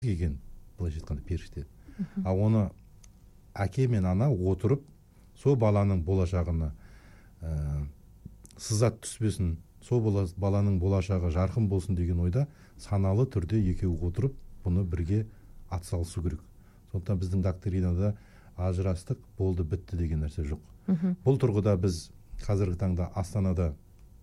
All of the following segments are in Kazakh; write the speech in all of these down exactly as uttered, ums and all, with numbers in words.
келген, былайша айтқанда періште. А оны әке мен ана отырып, сол баланың болашағына ә, сызат түспесін, сол баланың болашағы жарқын болсын деген ойда саналы түрде екеуі отырып, бұны бірге атсалысу керек. Сондықтан біздің доктринада ажырастық болды, бітті деген нәрсе жоқ. Бұл тұрғыда біз қазіргі таңда Астанада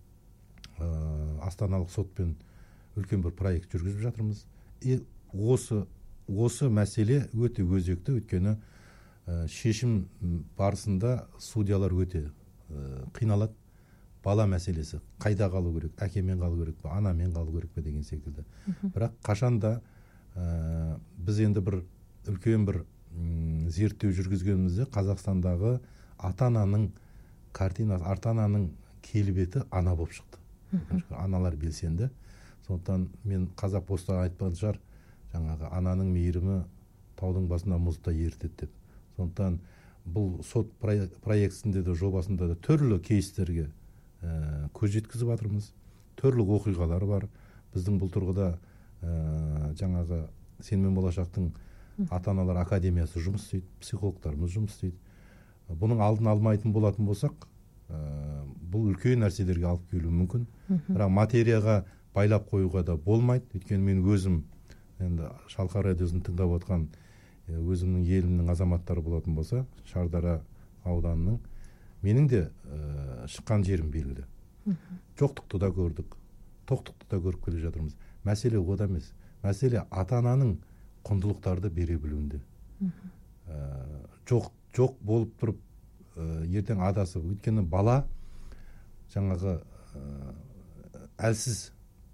ә, астаналық сотпен үлкен бір проект жүргізіп жатырмыз. И осы осы мәселе өте өзекті, өйткені ә, шешім барысында судьялар өте ә, қиналады. Бала мәселесі қайда қалу керек, әкемен қалу керек пе, анамен қалу керек пе деген секілді. Бірақ қашанда ә, біз енді бір үлкен бір м, зерттеу жүргізгенімізде Қазақстандағы ата-ананың картинасы, ата-ананың келбеті ана болып шықты. Аналар белсенді. Сондықтан мен қазақ постаға айтпаған шығар, жаңағы ананың мейірімі таудың басына мұздай ерітеді деп. Сондықтан бұл сот проектісінде де жобасында да түрлі кейстерге ә, көз жеткізіп жатырмыз. Түрлі оқиғалар бар. Біздің бұл тұрғыда ә, жаңағы Сен мен болашақтың ата-аналар академиясы жұмыс істейді, психологтарымыз жұмыс істейді. Бұның алдын алмайтын болатын болсақ, ә, бұл үлкен нәрселерге алып келуі мүмкін. Бірақ материяға байлап қоюға да болмайды. Өйткені мен өзім енді Шалқар радиосын тыңдап отқан өзімнің елімнің азаматтары болатын болса, Шардара ауданының, менің де ә, шыққан жерім белгілі. Жоқтықты да көрдік, тоқтықты да көріп келе жатырмыз. Мәселе ода емес. Мәселе ата-ананың құндылықтарды бере білуінде. Ә, жоқ, жоқ болып тұрып, ә, ертең адасып, өйткені бала жаңағы ә, әлсіз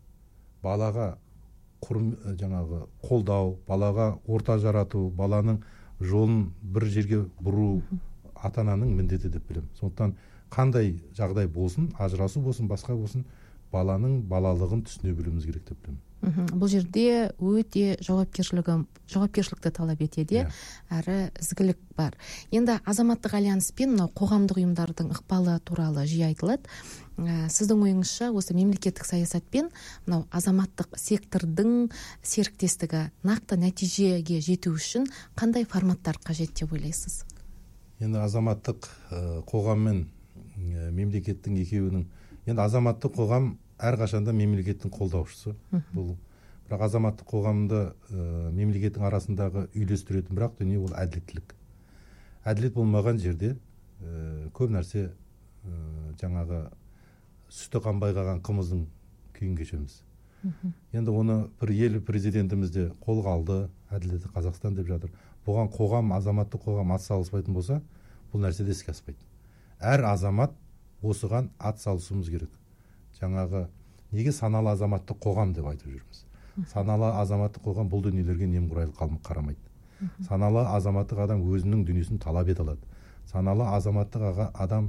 балаға құрым, жаңағы қолдау, балаға орта жарату, баланың жолын бір жерге бұру ата-ананың міндеті деп білемін. Сондықтан қандай жағдай болсын, ажырасу болсын, басқа болсын, баланың балалығын түсіне білуіміз керек деп білемін. Бұл жерде өте жауапкершілігі, жауапкершілікті талап етеді, әрі ізгілік бар. Енді азаматтық альянспен мынау қоғамдық ұйымдардың ықпалы туралы жиі айтылады. Сіздің ойыңызша осы мемлекеттік саясатпен мынау азаматтық сектордың серіктестігі нақты нәтижеге жету үшін қандай форматтар қажет деп ойлайсыз? Енді азаматтық қоғам мен мемлекеттің екеуінің, енді азаматтық қоғам әрқашанда мемлекеттің қолдаушысы. Бұл бірақ азаматтық қоғамды ә, мемлекеттің арасындағы үйлестіретін бірақ дүние ол әділеттілік. Әділет болмаған жерде ә, көп нәрсе ә, жаңағы сүті қанбай қалған қымыздың күйін кешеміз. Енді оны бір ел президентіміз де қолға алды, әділетті Қазақстан деп жатыр. Бұған қоғам, азаматтық қоғам атсалыспайтын болса, бұл нәрсе де іске аспайды. Әр азамат осыған атсалысуымыз керек. Жаңағы неге саналы азаматтық қоғам деп айтып жүрміз. Саналы азаматтық қоғам бұл дүниелерге немқұрайлы қарамайды. Саналы азаматтық адам өзінің дүниесін талап ете алады. Саналы азаматтық адам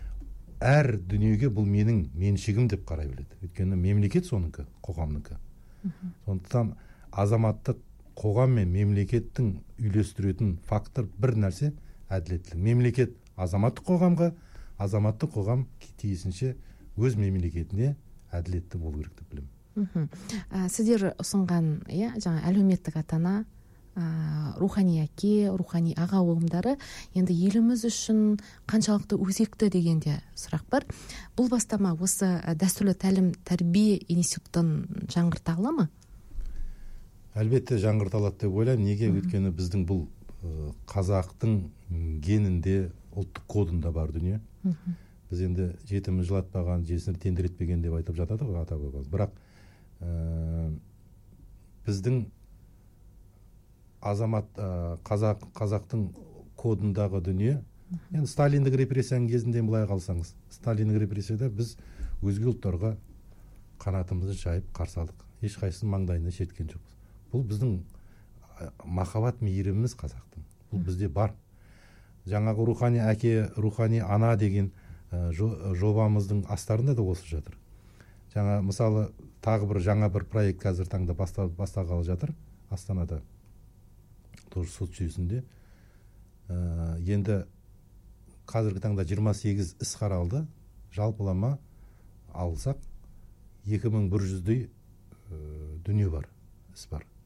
әр дүниеге бұл менің меншігім деп қарай біледі. Өйткені мемлекет соныкі, қоғамныкі. Сондықтан азаматтық қоғам мен мемлекеттің үйлестіретін фактор бір нәрсе әділеттілік. Мемлекет азаматтық қоғамға, азаматтық қоғам тиісінше өз мемлекетіне әділетті болу керек деп білемін. Сіздер ұсынған, иә, жаңа әлеуметтік ата-ана, рухани әке, рухани аға ұғымдары енді еліміз үшін қаншалықты өзекті дегенде сұрақ бар. Бұл бастама осы дәстүрлі тәлім тәрбие институтын жаңғырта ала ма? Әлбетте жаңғырта алады деп ойлаймын. Неге? Өйткені біздің бұл қазақтың генінде, ұлттық кодында бар дүние. Біз енді жетімін жылатпаған, жесір тендіретпеген деп айтып жатады ғой ата бабамыз. Бірақ ә, біздің азамат ә, қазақ қазақтың кодындағы дүние, енді Сталиндік репрессияның кезінде былай қалсаңыз, Сталиндік репрессияда біз өзге ұлттарға қанатымызды жайып қарсы алдық. Ешқайсысын маңдайына шерткен жоқпыз. Бұл біздің махаббат мейіріміміз қазақтың. Бұл бізде бар. Жаңағы рухани әке, рухани ана деген жобамыздың астарында да осы жатыр. Жаңа мысалы тағы бір жаңа бір проект қазір таңда бастағалы жатыр Астанада, тоже сот жүйесінде. Ә, енді қазіргі таңда жиырма сегіз іс қаралды. Жалпылама алсақ екі мың бір жүздей ә, дүние бар, іс бар.